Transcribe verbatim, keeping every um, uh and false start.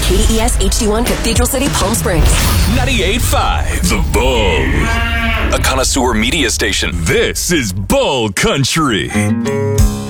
K D E S H D one Cathedral City, Palm Springs. ninety-eight point five The Bull. A connoisseur media station. This is Bull Country.